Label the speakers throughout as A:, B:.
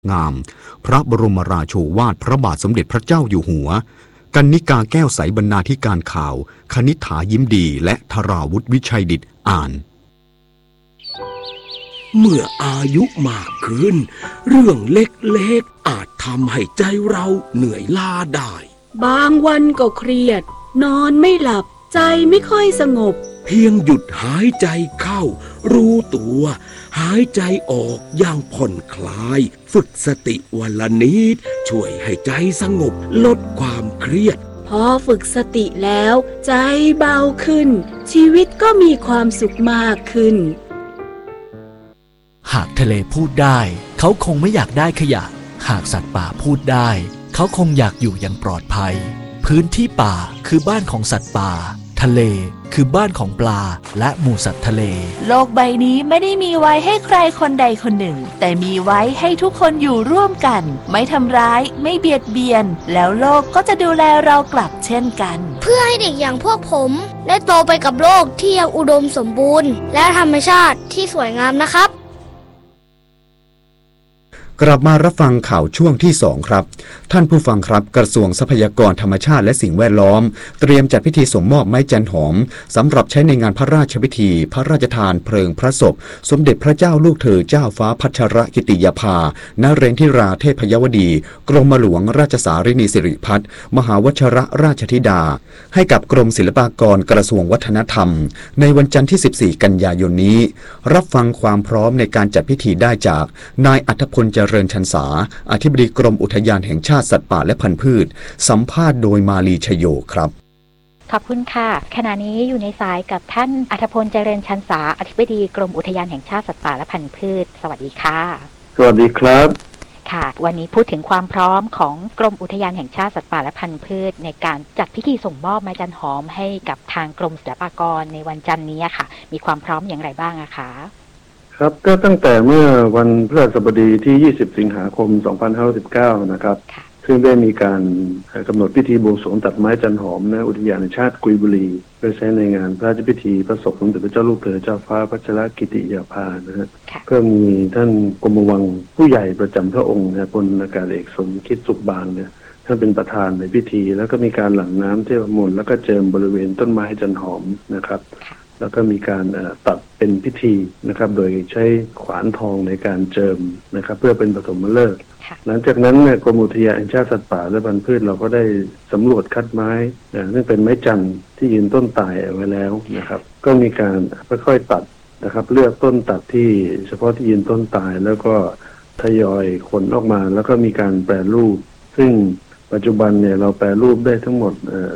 A: งามพระบรมราโชวาทพระบาทสมเด็จพระเจ้าอยู่หัวกรรณิกาแก้วใสบรรณาธิการข่าวคณิษฐายิ้มดีและธราวุฒิวิชัยดิษฐ์อ่าน
B: เมื่ออายุมากขึ้นเรื่องเล็กๆอาจทำให้ใจเราเหนื่อยล้าได้
C: บางวันก็เครียดนอนไม่หลับใจไม่ค่อยสงบ
B: เพียงหยุดหายใจเข้ารู้ตัวหายใจออกอย่างผ่อนคลายฝึกสติวันละนิดช่วยให้ใจสงบลดความเครียด
C: พอฝึกสติแล้วใจเบาขึ้นชีวิตก็มีความสุขมากขึ้น
D: หากทะเลพูดได้เขาคงไม่อยากได้ขยะหากสัตว์ป่าพูดได้เขาคงอยากอยู่อย่างปลอดภัยพื้นที่ป่าคือบ้านของสัตว์ป่าทะเลคือบ้านของปลาและหมู่สัตว์ทะเล
E: โลกใบนี้ไม่ได้มีไว้ให้ใครคนใดคนหนึ่งแต่มีไว้ให้ทุกคนอยู่ร่วมกันไม่ทำร้ายไม่เบียดเบียนแล้วโลกก็จะดูแลเรากลับเช่นกัน
F: เพื่อให้เด็กอย่างพวกผมได้โตไปกับโลกที่ยังอุดมสมบูรณ์และธรรมชาติที่สวยงามนะครับ
A: กลับมารับฟังข่าวช่วงที่2ครับท่านผู้ฟังครับกระทรวงทรัพยากรธรรมชาติและสิ่งแวดล้อมเตรียมจัดพิธีส่งมอบไม้จันหอมสำหรับใช้ในงานพระราชพิธีพระราชทานเพลิงพระศพสมเด็จพระเจ้าลูกเธอเจ้าฟ้าพัชรกิติยาภานเรนทิราเทพยวดีกรมหลวงราชสารินีสิริพัฒน์มหาวชิรราชธิดาให้กับกรมศิลปากรกระทรวงวัฒนธรรมในวันจันทร์ที่14กันยายนนี้รับฟังความพร้อมในการจัดพิธีได้จากนายอัธพลเจริญชันษาอธิบดีกรมอุทยานแห่งชาติสัตว์ป่าและพันธุ์พืชสัมภาษณ์โดยมาลีชโยครับ
G: ขอบคุณค่ะขณะนี้อยู่ในสายกับท่านอัธพลเจริญชันษาอธิบดีกรมอุทยานแห่งชาติสัตว์ป่าและพันธุ์พืชสวัสดีค่ะ
H: สวัสดีครับ
G: ค่ะวันนี้พูดถึงความพร้อมของกรมอุทยานแห่งชาติสัตว์ป่าและพันธุ์พืชในการจัดพิธีส่งมอบไม้จันหอมให้กับทางกรมศิลปากรในวันจันทร์นี้ค่ะมีความพร้อมอย่างไรบ้างคะ
H: ครับก็ตั้งแต่เมื่อวันพฤหัสบดีที่20สิงหาคม2519นะครับซึ่งได้มีการกำหนดพิธีบวงสรวงตัดไม้จันหอมณอุทยานแห่งชาติกุยบุรีเพื่อใช้ในงานพระราชพิธีพระศพสมเด็จพระเจ้าลูกเธอเจ้าฟ้าพัชรกิติยาภานะฮะก็มีท่านกรมวังผู้ใหญ่ประจำพระองค์นะพลอากาศเอกสมคิดสุขบางเนี่ยท่านเป็นประธานในพิธีแล้วก็มีการหลั่งน้ำเทพมนต์แล้วก็เจิมบริเวณต้นไม้จันหอมนะครับแล้วก็มีการตัดเป็นพิธีนะครับโดยใช้ขวานทองในการเจิมนะครับเพื่อเป็นปฐมฤกษ์หลังจากนั้นกรมอุทยานแห่งชาติสัตว์ป่าและพันธุ์พืชเราก็ได้สำรวจคัดไม้ซึ่งเป็นไม้จันทร์ที่ยืนต้นตายเอาไว้แล้วนะครับก็มีการค่อยๆตัดนะครับเลือกต้นตัดที่เฉพาะที่ยืนต้นตายแล้วก็ทยอยขนออกมาแล้วก็มีการแปรรูปซึ่งปัจจุบันเนี่ยเราแปรรูปได้ทั้งหมด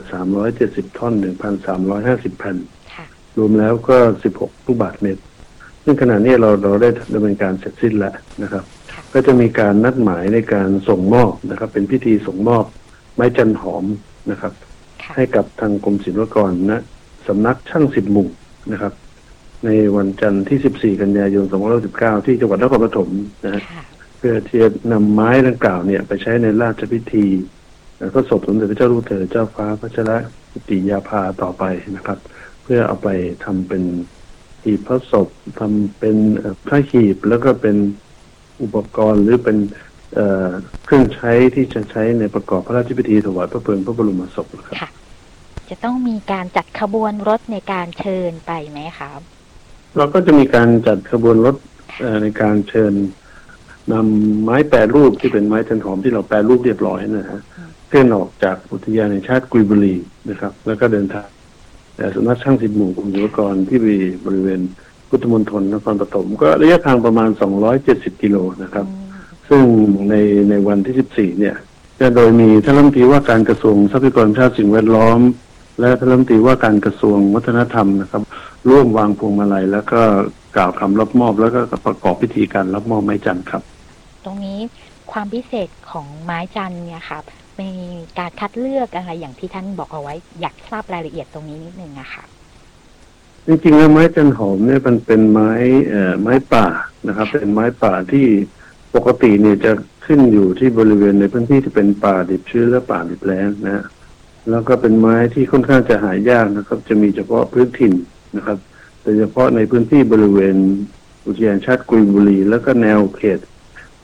H: 370 ท่อน 1,350 แผ่นรวมแล้วก็16 ลูกบาศก์เมตรซึ่งขณะนี้เราได้ดำเนินการเสร็จสิ้นแล้วนะครับก็จะมีการนัดหมายในการส่งมอบนะครับเป็นพิธีส่งมอบไม้จันหอมนะครับให้กับทางกรมศิลปากรนะสำนักช่าง10 หมู่นะครับในวันจันทร์ที่14กันยายน2519ที่จังหวัดนครปฐมนะเพื่อที่จะนำไม้ดังกล่าวเนี่ยไปใช้ในราชพิธีพระศพสมเด็จพระเจ้าลูกเธอเจ้าฟ้าพัชรกิติยาภาต่อไปนะครับเพื่อเอาไปทำเป็นหีบพระศพทำเป็นผ้าหีบแล้วก็เป็นอุปกรณ์หรือเป็นเครื่องใช้ที่จะใช้ในประกอบพระราชพิธีถวายพระเพลิงพระบรมศพครับ
G: จะต้องมีการจัดขบวนรถในการเชิญไปไหมครับ
H: เราก็จะมีการจัดขบวนรถในการเชิญนำไม้แปรรูปที่เป็นไม้จันหอมที่เราแปรรูปเรียบร้อยนะฮะเคลื่อนออกจากอุทยานแห่งชาติกุยบุรีนะครับแล้วก็เดินทางแต่สำนักช่าง10 หมู่กรมศิลปากรที่บริเวณพุทธมณฑลนครปฐมก็ระยะทางประมาณ270 กิโลนะครับซึ่งในวันที่14เนี่ยจะโดยมีท่านรัฐมนตรีว่าการกระทรวงทรัพยากรธรรมชาติสิ่งแวดล้อมและท่านรัฐมนตรีว่าการกระทรวงวัฒนธรรมนะครับร่วมวางพวงมาลัยแล้วก็กล่าวคำรับมอบแล้วก็ประกอบพิธีการรับมอบไม้จันทร์ครับ
G: ตรงนี้ความพิเศษของไม้จันทร์เนี่ยครับมีการคัดเลือกอะไรอย่างที่ท่านบอกเอาไว้อยากทราบรายละเอียดตรงนี้นิดนึงนะคะ
H: จริงๆแล้วไม้จันหอมเนี่ยมันเป็นไม้ป่านะครับเป็นไม้ป่าที่ปกติเนี่ยจะขึ้นอยู่ที่บริเวณในพื้นที่ที่เป็นป่าดิบชื้นและป่าดิบแล้งนะแล้วก็เป็นไม้ที่ค่อนข้างจะหายากนะครับจะมีเฉพาะพื้นถิ่นนะครับโดยเฉพาะในพื้นที่บริเวณอุทยานชาติกุยบุรีแล้วก็แนวเขต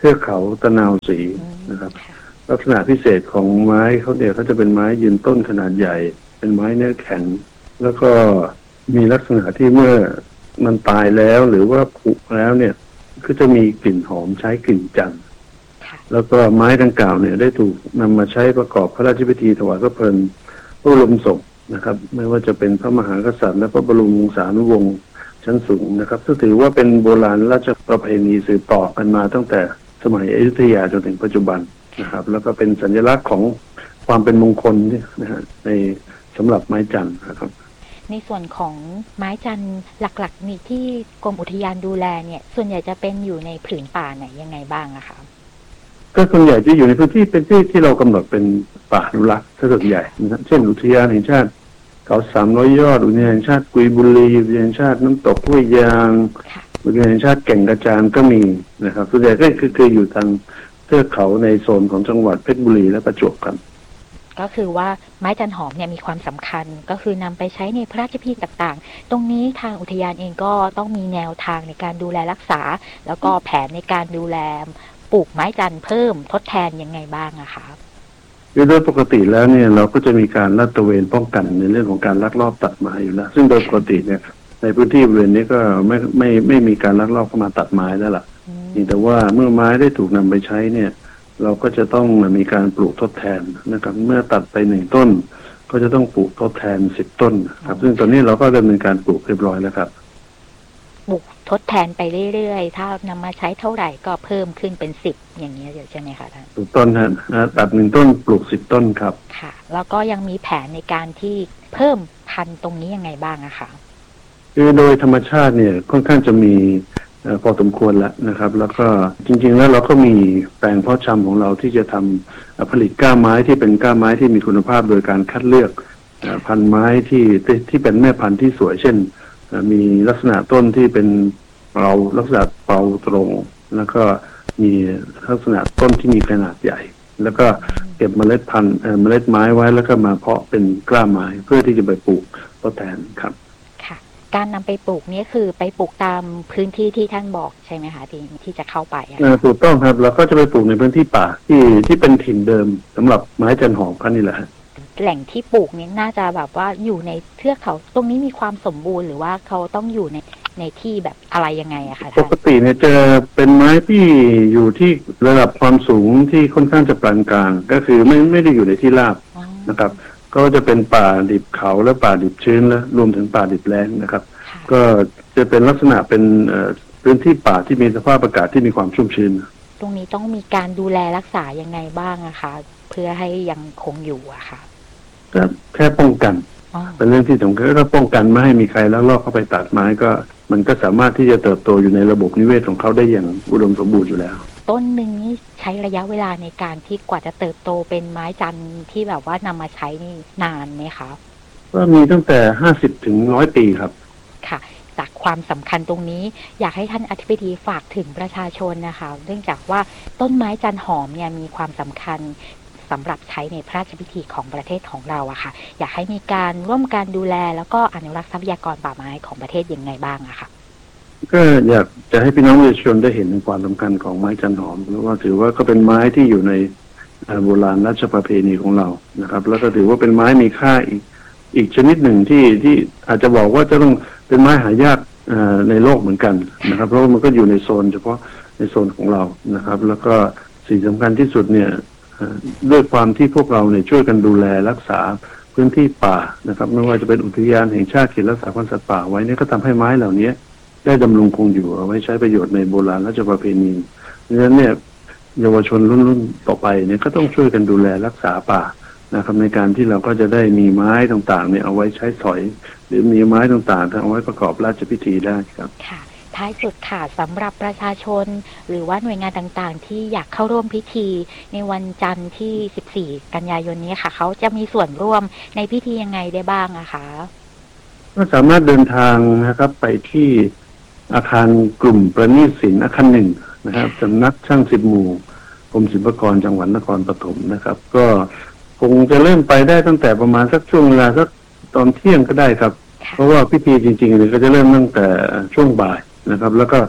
H: เทือกเขาตะนาวศรีนะครับลักษณะพิเศษของไม้เขาเนี่ยเขาจะเป็นไม้ยืนต้นขนาดใหญ่เป็นไม้เนื้อแข็งแล้วก็มีลักษณะที่เมื่อมันตายแล้วหรือว่าผุแล้วเนี่ยก็จะมีกลิ่นหอมใช้กลิ่นจันทร์แล้วก็ไม้ดังกล่าวเนี่ยได้ถูกนำมาใช้ประกอบพระราชพิธีถวายพระเพลิงพระบรมศพนะครับไม่ว่าจะเป็นพระมหากษัตริย์และพระบรมวงศานุวงศ์ชั้นสูงนะครับซึ่งถือว่าเป็นโบราณราชประเพณีสืบต่อกันมาตั้งแต่สมัยอยุธยาจนถึงปัจจุบันนะครับแล้วก็เป็นสัญลักษณ์ของความเป็นมงคลนะฮะในสำหรับไม้จันทร์นะครับ
G: ในส่วนของไม้จันทร์หลักๆนี่ที่กรมอุทยานดูแลเนี่ยส่วนใหญ่จะเป็นอยู่ในผืนป่าไหนยังไงบ้างอะคะ
H: ก็ส่วนใหญ่จะอยู่ในพื้นที่เป็นที่เรากำหนดเป็นป่าอนุรักษ์ส่วนใหญ่นะครับเช่นอุทยานแห่งชาติเขา300 ยอดอุทยานแห่งชาติกุยบุรีอุทยานแห่งชาติน้ำตกห้วยยางอุทยานแห่งชาติแก่งกระจานก็มีนะครับส่วนใหญ่ก็คืออยู่ทางเทือกเขาในโซนของจังหวัดเพชรบุรีและประจวบกัน
G: ก็คือว่าไม้จันหอมเนี่ยมีความสำคัญก็คือนำไปใช้ในพระราชพิธีต่างๆตรงนี้ทางอุทยานเองก็ต้องมีแนวทางในการดูแลรักษาแล้วก็แผนในการดูแลปลูกไม้จันเพิ่มทดแทนยังไงบ้างอะคะ
H: โดยปกติแล้วเนี่ยเราก็จะมีการลาดตระเวนป้องกันในเรื่องของการลักลอบตัดไม้อยู่แล้วซึ่งโดยปกติเนี่ยในพื้นที่บริเวณนี้ก็ไม่มีการลักลอบเข้ามาตัดไม้แล้วล่ะแต่ว่าเมื่อไม้ได้ถูกนำไปใช้เนี่ยเราก็จะต้องมีการปลูกทดแทนนะครับเมื่อตัดไป1 ต้นก็จะต้องปลูกทดแทน10 ต้นครับซึ่งตอนนี้เราก็ดำเนินการปลูกเรียบร้อยแล้วครับ
G: ปลูกทดแทนไปเรื่อยๆถ้านำมาใช้เท่าไหร่ก็เพิ่มขึ้นเป็น10อย่างนี้ใช่ไหมคะท่าน
H: ปลูกต้นฮะตัด1 ต้นปลูก10 ต้นครับ
G: ค่ะแล้วก็ยังมีแผนในการที่เพิ่มพันธุ์ตรงนี้ยังไงบ้างอะคะ
H: คือโดยธรรมชาติเนี่ยค่อนข้างจะมีพอสมควรแล้วนะครับแล้วก็จริงๆแล้วเราก็มีแปลงเพาะชำของเราที่จะทำผลิตก้าไม้ที่เป็นก้าไม้ที่มีคุณภาพโดยการคัดเลือกพันธุ์ไม้ที่เป็นแม่พันธุ์ที่สวยเช่นมีลักษณะต้นที่เป็นลักษณะเปราตรงแล้วก็มีลักษณะต้นที่มีขนาดใหญ่แล้วก็เก็บเมล็ดพันธุ์เมล็ดไม้ไว้แล้วก็มาเพาะเป็นกล้าไม้เพื่อที่จะไปปลูกทดแทนครับ
G: การนำไปปลูกนี่คือไปปลูกตามพื้นที่ที่ท่านบอกใช่ไหมคะที่จะเข้าไป
H: ถูกต้องครับเราก็จะไปปลูกในพื้นที่ป่าที่เป็นถิ่นเดิมสำหรับไม้จันหอมกันนี่แหละ
G: แหล่งที่ปลูกนี้น่าจะแบบว่าอยู่ในเทือกเขาตรงนี้มีความสมบูรณ์หรือว่าเขาต้องอยู่ในที่แบบอะไรยังไงอะคะ
H: ปกติเนี่ยจะเป็นไม้ที่อยู่ที่ระดับความสูงที่ค่อนข้างจะปานกลางก็คือไม่ได้อยู่ในที่ราบนะครับก็จะเป็นป่าดิบเขาและป่าดิบชื้นและรวมถึงป่าดิบแล้งนะครับก็จะเป็นลักษณะเป็นพื้นที่ป่าที่มีสภาพอากาศที่มีความชุ่มชื้น
G: ตรงนี้ต้องมีการดูแลรักษายังไงบ้างอะคะเพื่อให้ยังคงอยู่อะค่ะ
H: ก็แค่ป้องกันเป็นเรื่องที่สำคัญก็ป้องกันไม่ให้มีใครลักลอบเข้าไปตัดไม้ก็มันก็สามารถที่จะเติบโตอยู่ในระบบนิเวศของเขาได้อย่างอุดมสมบูรณ์อยู่แล้ว
G: ต้นหนึ่งนี่ใช้ระยะเวลาในการที่กว่าจะเติบโตเป็นไม้จันทร์ที่แบบว่านำมาใช้นี่นานไหมคะ
H: ก็มีตั้งแต่50 ถึง 100 ปีครับ
G: ค่ะจากความสำคัญตรงนี้อยากให้ท่านอธิบดีฝากถึงประชาชนนะคะเนื่องจากว่าต้นไม้จันหอมเนี่ยมีความสำคัญสำหรับใช้ในพระราชพิธีของประเทศของเราอะค่ะอยากให้มีการร่วมการดูแลแล้วก็อนุรักษ์ทรัพยากรป่าไม้ของประเทศยังไงบ้างอะค่ะ
H: ก็อยากจะให้พี่น้องประชาชนได้เห็นความสำคัญของไม้จันหอมเพราะว่าถือว่าก็เป็นไม้ที่อยู่ในโบราณราชประเพณีของเรานะครับแล้วก็ถือว่าเป็นไม้มีค่าอีกชนิดหนึ่งที่อาจจะบอกว่าจะต้องเป็นไม้หายากในโลกเหมือนกันนะครับเพราะมันก็อยู่ในโซนเฉพาะในโซนของเรานะครับแล้วก็สิ่งสำคัญที่สุดเนี่ยด้วยความที่พวกเราเนี่ยช่วยกันดูแลรักษาพื้นที่ป่านะครับไม่ว่าจะเป็นอุทยานแห่งชาติเขตรักษาพันธุ์สัตว์ป่าไว้เนี่ยก็ทำให้ไม้เหล่านี้ได้ดำรงคงอยู่เอาไว้ใช้ประโยชน์ในโบราณราชประเพณีดังนั้นเนี่ยเยาวชนรุ่นต่อไปเนี่ยก็ต้องช่วยกันดูแลรักษาป่านะครับในการที่เราก็จะได้มีไม้ต่างๆเนี่ยเอาไว้ใช้สอยหรือมีไม้ต่างๆเอาไว้ประกอบราชพิธีได้ครับ
G: ค่ะท้ายสุดค่ะสำหรับประชาชนหรือว่าหน่วยงานต่างๆที่อยากเข้าร่วมพิธีในวันจันทร์ที่14 กันยายนนี้ค่ะเขาจะมีส่วนร่วมในพิธียังไงได้บ้างอะคะ
H: ก็สามารถเดินทางนะครับไปที่อาคารกลุ่มประณีตศิลป์อาคาร1นะครับสำนักช่าง10 หมู่กรมศิลปากรจังหวัดนครปฐมนะครับก็คงจะเริ่มไปได้ตั้งแต่ประมาณสักช่วงเวลาสักตอนเที่ยงก็ได้ครับเพราะว่าพิธีจริงๆเนี่ยก็จะเริ่มตั้งแต่ช่วงบ่ายนะครับแล้วก็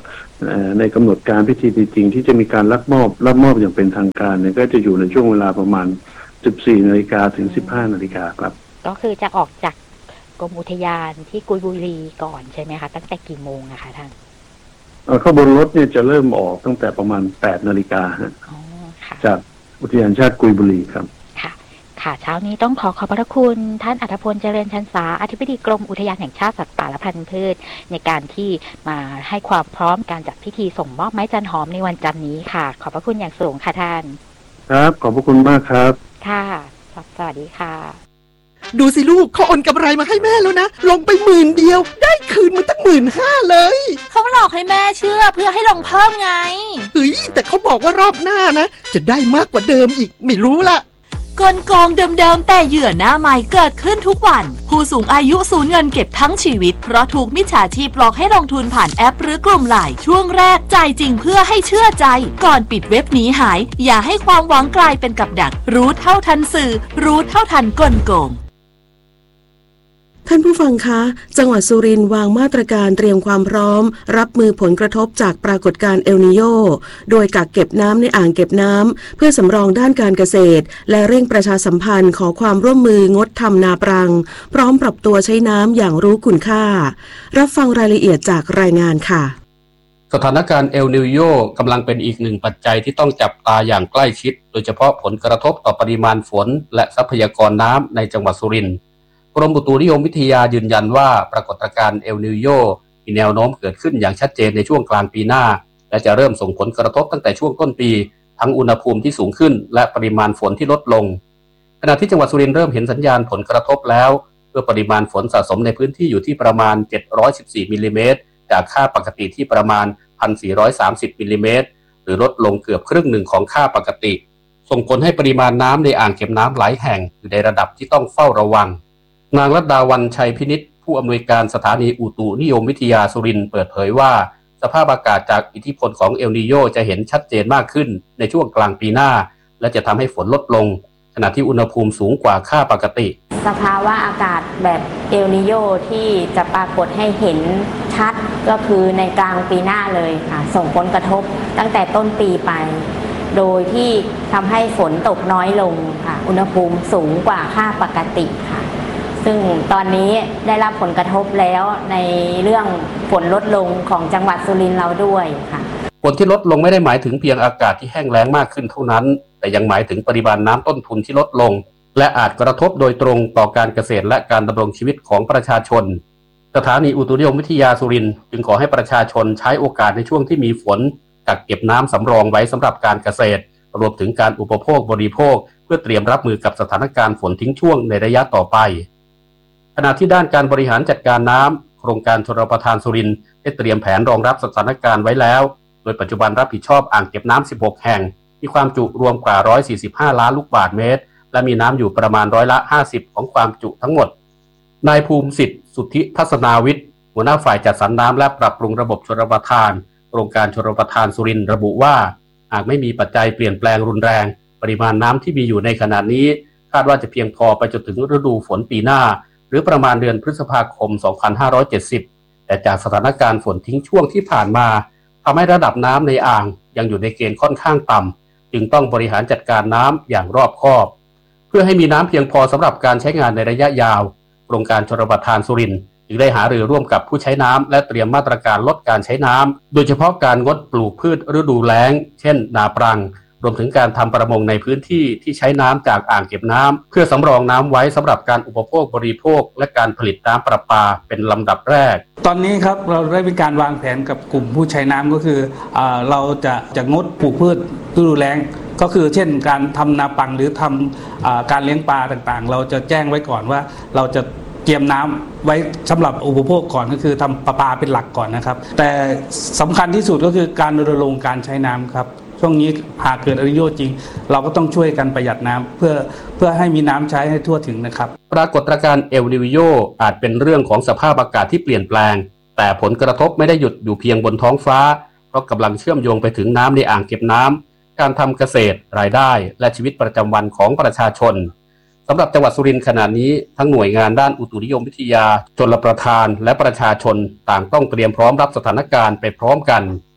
H: ในกำหนดการพิธีจริงที่จะมีการรับมอบอย่างเป็นทางการเนี่ยก็จะอยู่ในช่วงเวลาประมาณ 14 นาฬิกาถึง 15 นาฬิกาครับ
G: ก็คือจะออกจากกรมอุทยานที่กุยบุรีก่อนใช่ไหมคะตั้งแต่กี่โมงนะคะท่าน
H: ขบวนรถเนี่ยจะเริ่มออกตั้งแต่ประมาณ 8 นาฬิกาจากอุทยานชาติกุยบุรีครับ
G: ค่ะเช้านี้ต้องขอบพระคุณท่านอัธพลเจริญชันษาอธิบดีกรมอุทยานแห่งชาติสัตว์ป่าและพันธุ์พืชในการที่มาให้ความพร้อมการจัดพิธีส่งมอบไม้จันหอมในวันจันทร์นี้ค่ะขอบพระคุณอย่างสูงค่ะท่าน
H: ครับขอบพระคุณมากครับ
G: ค่ะสวัสดีค่ะ
I: ดูสิลูกเขาโอนกำไรมาให้แม่แล้วนะลงไป10,000เดียวได้คืนมาตั้ง15,000เลย
E: เขาหลอกให้แม่เชื่อเพื่อให้ลงเพิ่มไง
I: เฮ้ยแต่เขาบอกว่ารอบหน้านะจะได้มากกว่าเดิมอีกไม่รู้ละ
E: กลโกงเดิมๆแต่เหยื่อหน้าใหม่เกิดขึ้นทุกวันผู้สูงอายุสูญเงินเก็บทั้งชีวิตเพราะถูกมิจฉาชีพหลอกให้ลงทุนผ่านแอปหรือกลุ่มไลน์ช่วงแรกจ่ายจริงเพื่อให้เชื่อใจก่อนปิดเว็บหนีหายอย่าให้ความหวังกลายเป็นกับดักรู้เท่าทันสื่อรู้เท่าทันกลโกง
J: ท่านผู้ฟังคะจังหวัดสุรินทร์วางมาตรการเตรียมความพร้อมรับมือผลกระทบจากปรากฏการณ์เอลนีโญโดยกักเก็บน้ำในอ่างเก็บน้ำเพื่อสำรองด้านการเกษตรและเร่งประชาสัมพันธ์ขอความร่วมมืองดทำนาปรังพร้อมปรับตัวใช้น้ำอย่างรู้คุณค่ารับฟังรายละเอียดจากรายงานค่ะ
K: สถานการณ์เอลนีโญกำลังเป็นอีกหนึ่งปัจจัยที่ต้องจับตาอย่างใกล้ชิดโดยเฉพาะผลกระทบต่อปริมาณฝนและทรัพยากรน้ำในจังหวัดสุรินทร์กรมอุตุนิยมวิทยายืนยันว่าปรากฏการณ์เอลนีโญมีแนวโน้มเกิดขึ้นอย่างชัดเจนในช่วงกลางปีหน้าและจะเริ่มส่งผลกระทบตั้งแต่ช่วงต้นปีทั้งอุณหภูมิที่สูงขึ้นและปริมาณฝนที่ลดลงขณะที่จังหวัดสุรินทร์เริ่มเห็นสัญญาณผลกระทบแล้วเมื่อปริมาณฝนสะสมในพื้นที่อยู่ที่ประมาณ714มิลลิเมตรจากค่าปกติที่ประมาณ 1,430 มิลลิเมตรหรือลดลงเกือบครึ่งหนึ่งของค่าปกติส่งผลให้ปริมาณน้ำในอ่างเก็บน้ำหลายแห่งอยู่ในระดับที่ต้องเฝ้าระวังนางรัตดาวัลย์ชัยพินิจผู้อำนวยการสถานีอุตุนิยมวิทยาสุรินทร์เปิดเผยว่าสภาพอากาศจากอิทธิพลของเอลนีโญจะเห็นชัดเจนมากขึ้นในช่วงกลางปีหน้าและจะทำให้ฝนลดลงขณะที่อุณหภูมิสูงกว่าค่าปกติ
L: สภาวะอากาศแบบเอลนีโญที่จะปรากฏให้เห็นชัดก็คือในกลางปีหน้าเลยค่ะส่งผลกระทบตั้งแต่ต้นปีไปโดยที่ทำให้ฝนตกน้อยลงค่ะอุณหภูมิสูงกว่าค่าปกติค่ะซึ่งตอนนี้ได้รับผลกระทบแล้วในเรื่องฝนลดลงของจังหวัดสุรินทร์เราด้วยค่ะ
K: ฝนที่ลดลงไม่ได้หมายถึงเพียงอากาศที่แห้งแล้งมากขึ้นเท่านั้นแต่ยังหมายถึงปริมาณน้ำต้นทุนที่ลดลงและอาจกระทบโดยตรงต่อการเกษตรและการดำรงชีวิตของประชาชนสถานีอุตุนิยมวิทยาสุรินทร์จึงขอให้ประชาชนใช้โอกาสในช่วงที่มีฝนกักเก็บน้ำสำรองไว้สำหรับการเกษตรรวมถึงการอุปโภคบริโภคเพื่อเตรียมรับมือกับสถานการณ์ฝนทิ้งช่วงในระยะต่อไปขณะที่ด้านการบริหารจัดการน้ำโครงการชลประทานสุรินทร์ได้เตรียมแผนรองรับสถานการณ์ไว้แล้วโดยปัจจุบันรับผิดชอบอ่างเก็บน้ำ16แห่งมีความจุรวมกว่า145ล้านลูกบาศก์เมตรและมีน้ำอยู่ประมาณ50%ของความจุทั้งหมดนายภูมิสิทธิ์สุทธิทัศนาวิทย์หัวหน้าฝ่ายจัดสรรน้ำและปรับปรุงระบบชลประทานโครงการชลประทานสุรินทร์ระบุว่าหากไม่มีปัจจัยเปลี่ยนแปลงรุนแรงปริมาณน้ำที่มีอยู่ในขณะนี้คาดว่าจะเพียงพอไปจนถึงฤดูฝนปีหน้าหรือประมาณเดือนพฤษภาคม 2570 แต่จากสถานการณ์ฝนทิ้งช่วงที่ผ่านมาทำให้ระดับน้ำในอ่างยังอยู่ในเกณฑ์ค่อนข้างต่ำจึงต้องบริหารจัดการน้ำอย่างรอบคอบเพื่อให้มีน้ำเพียงพอสำหรับการใช้งานในระยะยาวโครงการชลประทานสุรินทร์จึงได้หารือร่วมกับผู้ใช้น้ำและเตรียมมาตรการลดการใช้น้ำโดยเฉพาะการงดปลูกพืชฤดูแล้งเช่นนาปรังรวมถึงการทำประมงในพื้นที่ที่ใช้น้ำจากอ่างเก็บน้ำเพื่อสำรองน้ำไว้สำหรับการอุปโภคบริโภคและการผลิตน้ำประปาเป็นลำดับแรก
M: ตอนนี้ครับเราได้มีการวางแผนกับกลุ่มผู้ใช้น้ำก็คือเราจะงดปลูกพืชฤดูแล้งก็คือเช่นการทำนาปังหรือทำการเลี้ยงปลาต่างๆเราจะแจ้งไว้ก่อนว่าเราจะเตรียมน้ำไว้สำหรับอุปโภคก่อนก็คือทำประปาเป็นหลักก่อนนะครับแต่สำคัญที่สุดก็คือการรณรงค์การใช้น้ำครับช่วงนี้หากเกิดเอลนีโญจริงเราก็ต้องช่วยกันประหยัดน้ำเพื่อให้มีน้ำใช้ให้ทั่วถึงนะครับ
K: ปรากฏการณ์เอลนีโญอาจเป็นเรื่องของสภาพอากาศที่เปลี่ยนแปลงแต่ผลกระทบไม่ได้หยุดอยู่เพียงบนท้องฟ้าเพราะกำลังเชื่อมโยงไปถึงน้ำในอ่างเก็บน้ำการทำเกษตรรายได้และชีวิตประจำวันของประชาชนสำหรับจังหวัดสุรินทร์ขณะนี้ทั้งหน่วยงานด้านอุตุนิยมวิทยาชลประทานและประชาชนต่างต้องเตรียมพร้อมรับสถานการณ์ไปพร้อมกัน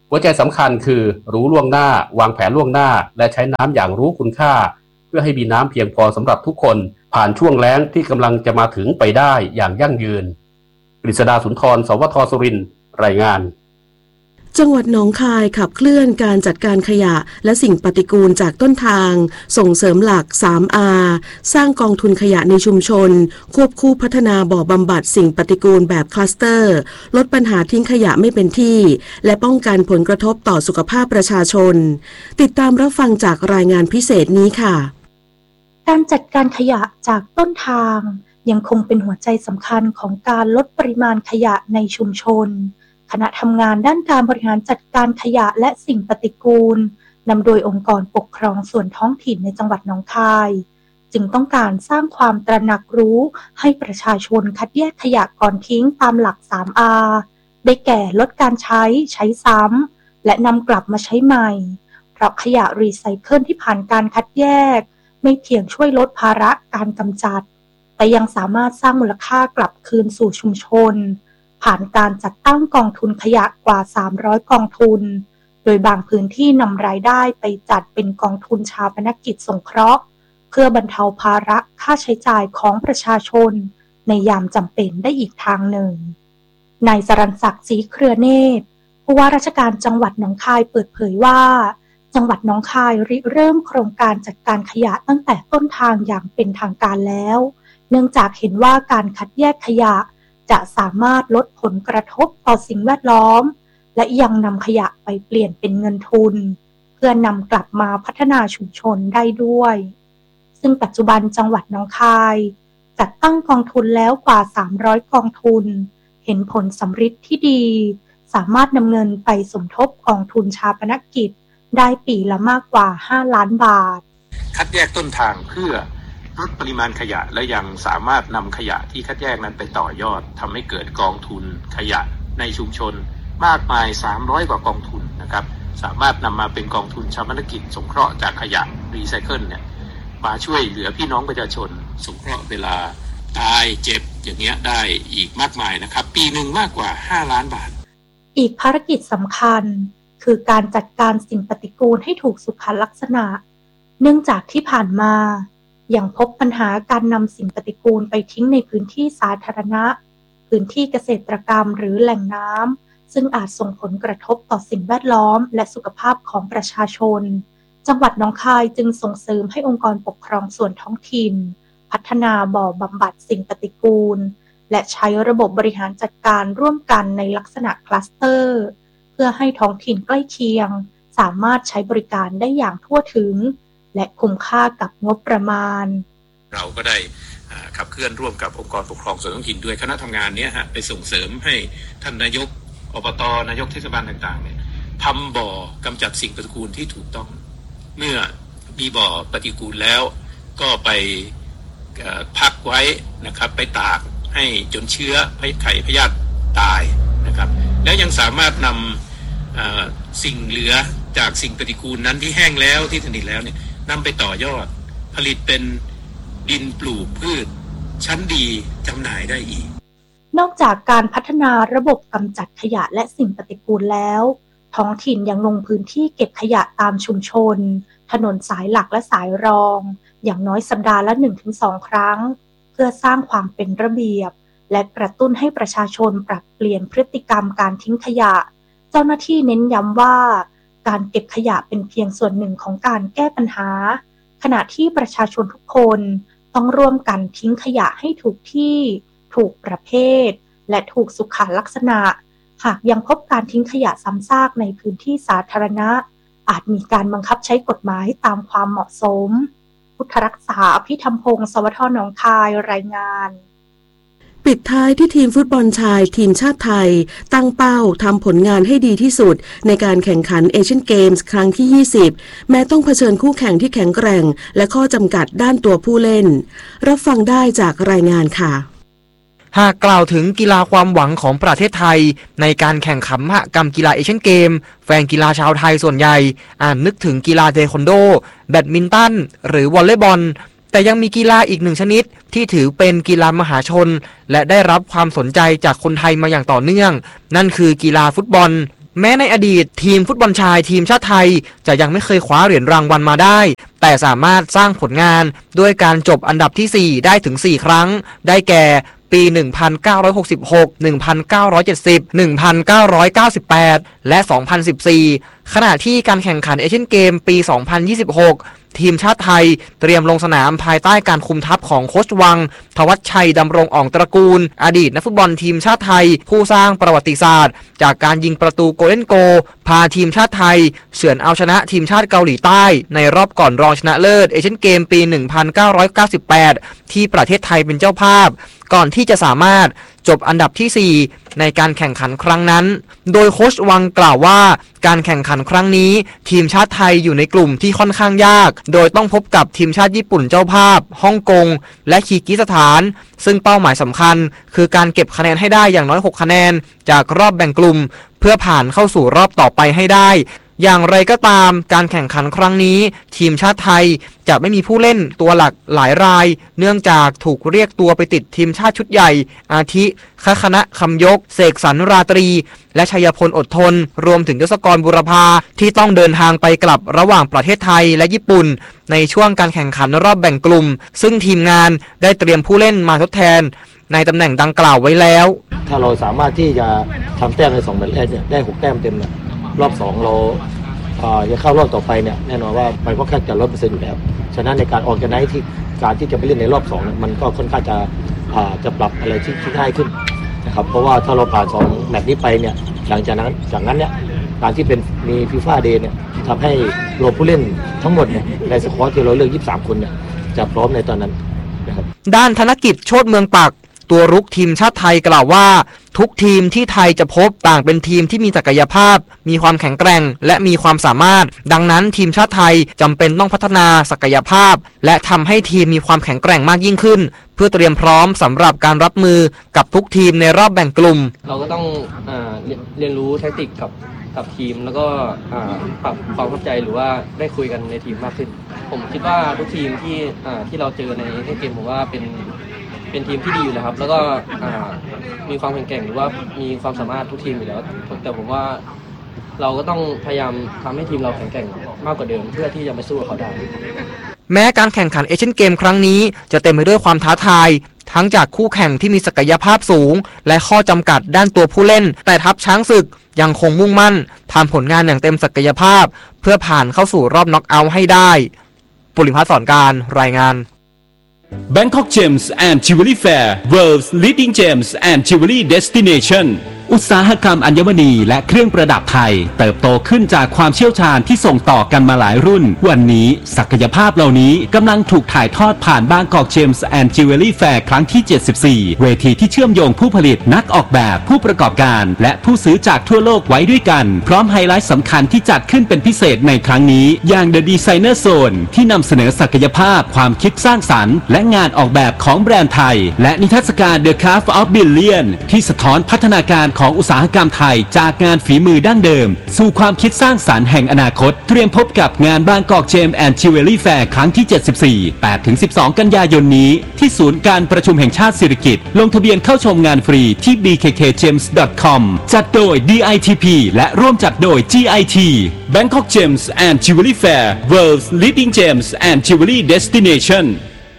K: หัวใจสำคัญคือรู้ล่วงหน้าวางแผนล่วงหน้าและใช้น้ำอย่างรู้คุณค่าเพื่อให้มีน้ำเพียงพอสำหรับทุกคนผ่านช่วงแล้งที่กำลังจะมาถึงไปได้อย่างยั่งยืนกฤษดาสุนทรสวทสุรินทร์รายงาน
J: จังหวัดหนองคายขับเคลื่อนการจัดการขยะและสิ่งปฏิกูลจากต้นทางส่งเสริมหลัก 3R สร้างกองทุนขยะในชุมชนควบคู่พัฒนาบ่อบำบัดสิ่งปฏิกูลแบบคลัสเตอร์ลดปัญหาทิ้งขยะไม่เป็นที่และป้องกันผลกระทบต่อสุขภาพประชาชนติดตามรับฟังจากรายงานพิเศษนี้ค่ะ
N: การจัดการขยะจากต้นทางยังคงเป็นหัวใจสำคัญของการลดปริมาณขยะในชุมชนคณะทำงานด้านการบริหารจัดการขยะและสิ่งปฏิกูลนำโดยองค์กรปกครองส่วนท้องถิ่นในจังหวัดหนองคายจึงต้องการสร้างความตระหนักรู้ให้ประชาชนคัดแยกขยะก่อนทิ้งตามหลัก 3R ได้แก่ลดการใช้ซ้ำและนำกลับมาใช้ใหม่เพราะขยะรีไซเคิลที่ผ่านการคัดแยกไม่เพียงช่วยลดภาระการกำจัดแต่ยังสามารถสร้างมูลค่ากลับคืนสู่ชุมชนผ่านการจัดตั้งกองทุนขยะกว่า300กองทุนโดยบางพื้นที่นำรายได้ไปจัดเป็นกองทุนชาปนกิจสงเคราะห์เพื่อบรรเทาภาระค่าใช้จ่ายของประชาชนในยามจำเป็นได้อีกทางหนึ่งนายสรัญศักดิ์ศรีเครือเนตรผู้ว่าราชการจังหวัดหนองคายเปิดเผยว่าจังหวัดหนองคายริเริ่มโครงการจัดการขยะตั้งแต่ต้นทางอย่างเป็นทางการแล้วเนื่องจากเห็นว่าการคัดแยกขยะจะสามารถลดผลกระทบต่อสิ่งแวดล้อมและยังนำขยะไปเปลี่ยนเป็นเงินทุนเพื่อนำกลับมาพัฒนาชุมชนได้ด้วยซึ่งปัจจุบันจังหวัดหนองคายจัดตั้งกองทุนแล้วกว่า300กองทุนเห็นผลสำฤทธิ์ที่ดีสามารถนำเงินไปสมทบกองทุนชาปนกิจได้ปีละมากกว่า5ล้านบาท
O: คัดแยกต้นทางเพื่อลดปริมาณขยะและยังสามารถนำขยะที่คัดแยกนั้นไปต่อยอดทำให้เกิดกองทุนขยะในชุมชนมากมาย300กว่ากองทุนนะครับสามารถนำมาเป็นกองทุนชาปนกิจสงเคราะห์จากขยะรีไซเคิลเนี่ยมาช่วยเหลือพี่น้องประชาชนสงเคราะห์เวลาตายเจ็บอย่างเงี้ยได้อีกมากมายนะครับปีหนึ่งมากกว่า5ล้านบาท
N: อีกภารกิจสำคัญคือการจัดการสิ่งปฏิกูลให้ถูกสุขลักษณะเนื่องจากที่ผ่านมายังพบปัญหาการนำสิ่งปฏิกูลไปทิ้งในพื้นที่สาธารณะพื้นที่เกษตรกรรมหรือแหล่งน้ำซึ่งอาจส่งผลกระทบต่อสิ่งแวดล้อมและสุขภาพของประชาชนจังหวัดหนองคายจึงส่งเสริมให้องค์กรปกครองส่วนท้องถิ่นพัฒนาบ่อบำบัดสิ่งปฏิกูลและใช้ระบบบริหารจัดการร่วมกันในลักษณะคลัสเตอร์เพื่อให้ท้องถิ่นใกล้เคียงสามารถใช้บริการได้อย่างทั่วถึงและคุ้มค่ากับงบประมาณ
O: เราก็ได้ขับเคลื่อนร่วมกับองค์กรปกครองส่วนท้องถิ่นด้วยคณะทำงานนี้ไปส่งเสริมให้ท่านนายกอบต.นายกเทศบาลต่างๆเนี่ยทำบ่อกำจัดสิ่งปฏิกูลที่ถูกต้องเมื่อมีบ่อปฏิกูลแล้วก็ไปพักไว้นะครับไปตากให้จนเชื้อไข่พยาธิตายนะครับแล้วยังสามารถนำสิ่งเหลือจากสิ่งปฏิกูลนั้นที่แห้งแล้วที่สนิทแล้วเนี่ยนำไปต่อยอดผลิตเป็นดินปลูกพืชชั้นดีจำหน่ายได้อีก
N: นอกจากการพัฒนาระบบกำจัดขยะและสิ่งปฏิกูลแล้วท้องถิ่นยังลงพื้นที่เก็บขยะตามชุมชนถนนสายหลักและสายรองอย่างน้อยสัปดาห์ละ 1-2 ครั้งเพื่อสร้างความเป็นระเบียบและกระตุ้นให้ประชาชนปรับเปลี่ยนพฤติกรรมการทิ้งขยะเจ้าหน้าที่เน้นย้ำว่าการเก็บขยะเป็นเพียงส่วนหนึ่งของการแก้ปัญหาขณะที่ประชาชนทุกคนต้องร่วมกันทิ้งขยะให้ถูกที่ถูกประเภทและถูกสุขลักษณะหากยังพบการทิ้งขยะซ้ำซากในพื้นที่สาธารณะอาจมีการบังคับใช้กฎหมายตามความเหมาะสมพุทธรักษาอภิธรรมพงศ์สวทหนองคายรายงาน
J: ปิดท้ายที่ทีมฟุตบอลชายทีมชาติไทยตั้งเป้าทำผลงานให้ดีที่สุดในการแข่งขันเอเชียนเกมส์ครั้งที่20แม้ต้องเผชิญคู่แข่งที่แข็งแกร่งและข้อจำกัดด้านตัวผู้เล่นรับฟังได้จากรายงานค่ะ
P: หากกล่าวถึงกีฬาความหวังของประเทศไทยในการแข่งขันมหกรรมกีฬาเอเชียนเกมแฟนกีฬาชาวไทยส่วนใหญ่นึกถึงกีฬาเทควันโดแบดมินตันหรือวอลเลย์บอลแต่ยังมีกีฬาอีกหนึ่งชนิดที่ถือเป็นกีฬามหาชนและได้รับความสนใจจากคนไทยมาอย่างต่อเนื่องนั่นคือกีฬาฟุตบอลแม้ในอดีตทีมฟุตบอลชายทีมชาติไทยจะยังไม่เคยคว้าเหรียญรางวัลมาได้แต่สามารถสร้างผลงานด้วยการจบอันดับที่4ได้ถึง4ครั้งได้แก่ปี 1966 1970 1998 และ 2014 ขณะที่การแข่งขันเอเชียนเกมปี 2026 ทีมชาติไทยเตรียมลงสนามภายใต้การคุมทัพของโค้ชวังทวัชชัยดำรงอ่องตระกูลอดีตนักฟุตบอลทีมชาติไทยผู้สร้างประวัติศาสตร์จากการยิงประตูโกลเด้นโกลพาทีมชาติไทยเฉือนเอาชนะทีมชาติเกาหลีใต้ในรอบก่อนรองชนะเลิศเอเชียนเกมปี 1998 ที่ประเทศไทยเป็นเจ้าภาพก่อนที่จะสามารถจบอันดับที่4ในการแข่งขันครั้งนั้นโดยโค้ชวังกล่าวว่าการแข่งขันครั้งนี้ทีมชาติไทยอยู่ในกลุ่มที่ค่อนข้างยากโดยต้องพบกับทีมชาติญี่ปุ่นเจ้าภาพฮ่องกงและคีร์กิสถานซึ่งเป้าหมายสำคัญคือการเก็บคะแนนให้ได้อย่างน้อย6คะแนนจากรอบแบ่งกลุ่มเพื่อผ่านเข้าสู่รอบต่อไปให้ได้อย่างไรก็ตามการแข่งขันครั้งนี้ทีมชาติไทยจะไม่มีผู้เล่นตัวหลักหลายรายเนื่องจากถูกเรียกตัวไปติดทีมชาติชุดใหญ่อาทิคณะคำยกเสกสรรราตรีและชัยพลอดทนรวมถึงยศกรบุรพาที่ต้องเดินทางไปกลับระหว่างประเทศไทยและญี่ปุ่นในช่วงการแข่งขันรอบแบ่งกลุ่มซึ่งทีมงานได้เตรียมผู้เล่นมาทดแทนในตำแหน่งดังกล่าวไว้แล้ว
Q: ถ้าเราสามารถที่จะทำแต้มใน2แมตช์แรกเนี่ยได้6แต้มเต็มเนี่ยรอบ2เราจะเข้ารอบต่อไปเนี่ยแน่นอนว่ามันก็แค่จะ100%อยู่แล้วฉะนั้นในการออกจากไหนที่การที่จะไปเล่นในรอบ2เนี่ยมันก็ค่อนข้างจะปรับอะไรที่ง่ายขึ้นนะครับเพราะว่าถ้าเราผ่าน2แมตช์นี้ไปเนี่ยหลังจากนั้นเนี่ยการที่เป็นมีฟีฟ่าเดย์เนี่ยทำให้รวมผู้เล่นทั้งหมดเนี่ยในสควอตที่เราเลือก23คนเนี่ยจะพร้อมในตอนนั้นนะครับ
P: ด้านธนกิจโชติเมืองปักตัวรุกทีมชาติไทยกล่าวว่าทุกทีมที่ไทยจะพบต่างเป็นทีมที่มีศักยภาพมีความแข็งแกร่งและมีความสามารถดังนั้นทีมชาติไทยจำเป็นต้องพัฒนาศักยภาพและทำให้ทีมมีความแข็งแกร่งมากยิ่งขึ้นเพื่อเตรียมพร้อมสำหรับการรับมือกับทุกทีมในรอบแบ่งกลุ่ม
R: เราก็ต้องเรียนรู้แทคติกกับทีมแล้วก็ปรับความเข้าใจหรือว่าได้คุยกันในทีมมากขึ้นผมคิดว่าทุกทีมที่เราเจอในเกมผมว่าเป็นทีมที่ดีอยู่แล้วครับแล้วก็มีความแข็งแกร่งหรือว่ามีความสามารถทุกทีมอยู่แล้วแต่ผมว่าเราก็ต้องพยายามทำให้ทีมเราแข็งแกร่งมากกว่าเดิมเพื่อที่จะไปสู้กับเขาได้
P: แม้การแข่งขันเอเชียนเกมครั้งนี้จะเต็มไปด้วยความท้าทายทั้งจากคู่แข่งที่มีศักยภาพสูงและข้อจำกัดด้านตัวผู้เล่นแต่ทัพช้างศึกยังคงมุ่งมั่นทำผลงานอย่างเต็มศักยภาพเพื่อผ่านเข้าสู่รอบน็อกเอาท์ให้ได้ปุริพัฒน์สอนการรายงาน
S: Bangkok Gems and Jewelry Fair World's Leading Gems and Jewelry Destination อุตสาหกรรมอัญมณีและเครื่องประดับไทยเติบโตขึ้นจากความเชี่ยวชาญที่ส่งต่อกันมาหลายรุ่นวันนี้ศักยภาพเหล่านี้กำลังถูกถ่ายทอดผ่าน Bangkok Gems and Jewelry Fair ครั้งที่ 74เวทีที่เชื่อมโยงผู้ผลิตนักออกแบบผู้ประกอบการและผู้ซื้อจากทั่วโลกไว้ด้วยกันพร้อมไฮไลท์สำคัญที่จัดขึ้นเป็นพิเศษในครั้งนี้อย่าง The Designer Zone ที่นำเสนอศักยภาพความคิดสร้างสรรค์และงานออกแบบของแบรนด์ไทยและนิทรรศการ The Craft of Billion ที่สะท้อนพัฒนาการของอุตสาหกรรมไทยจากงานฝีมือดั้งเดิมสู่ความคิดสร้างสรรค์แห่งอนาคตเตรียมพบกับงาน Bangkok Gems and Jewelry Fair ครั้งที่ 74 8-12 กันยายนนี้ที่ศูนย์การประชุมแห่งชาติสิริกิติ์ลงทะเบียนเข้าชมงานฟรีที่ bkkgems.com จัดโดย DITP และร่วมจัดโดย GIT Bangkok Gems and Jewelry Fair World's Leading Gems and Jewelry Destination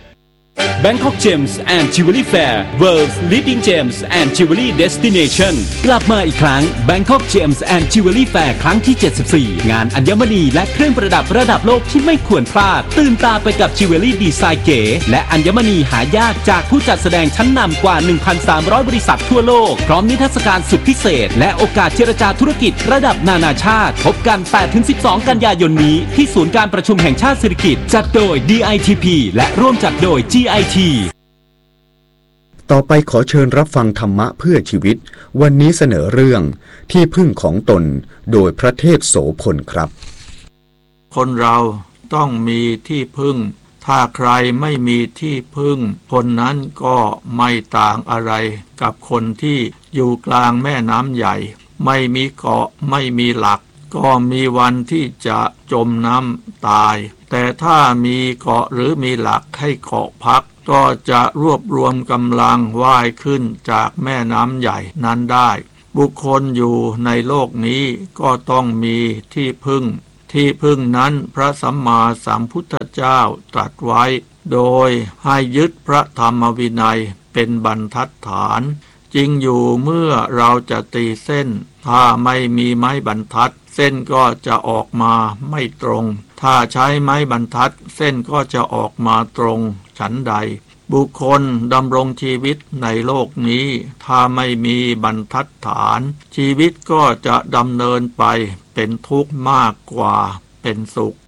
S: Bangkok Gems and Jewelry Fair World's Leading Gems and Jewelry Destination กลับมาอีกครั้ง Bangkok Gems and Jewelry Fair ครั้งที่ 74 งานอัญมณีและเครื่องประดับระดับโลกที่ไม่ควรพลาดตื่นตาไปกับจิวเวลรี่ดีไซน์เก๋และอัญมณีหายากจากผู้จัดแสดงชั้นนำกว่า 1,300 บริษัททั่วโลกพร้อมนิทรรศการสุดพิเศษและโอกาสเจรจาธุรกิจระดับนานาชาติพบกัน 8-12 กันยายนนี้ที่ศูนย์การประชุมแห่งชาติสิริกิติ์จัดโดย DITP และร่วมจัดโดย GIT
A: ต่อไปขอเชิญรับฟังธรรมะเพื่อชีวิตวันนี้เสนอเรื่องที่พึ่งของตนโดยพระเทพโสพลครับ
T: คนเราต้องมีที่พึ่งถ้าใครไม่มีที่พึ่งคนนั้นก็ไม่ต่างอะไรกับคนที่อยู่กลางแม่น้ำใหญ่ไม่มีเกาะไม่มีหลักก็มีวันที่จะจมน้ำตายแต่ถ้ามีเกาะหรือมีหลักให้เกาะพักก็จะรวบรวมกำลังว่ายขึ้นจากแม่น้ำใหญ่นั้นได้บบุคคลอยู่ในโลกนี้ก็ต้องมีที่พึ่งที่พึ่งนั้นพระสัมมาสัมพุทธเจ้าตรัสไว้โดยให้ยึดพระธรรมวินัยเป็นบรรทัดฐานจริงอยู่เมื่อเราจะตีเส้นถ้าไม่มีไม้บรรทัดเส้นก็จะออกมาไม่ตรงถ้าใช้ไม้บรรทัดเส้นก็จะออกมาตรงฉันใดบุคคลดำรงชีวิตในโลกนี้ถ้าไม่มีบรรทัดฐานชีวิตก็จะดำเนินไปเป็นทุกข์มากกว่าเป็นสุข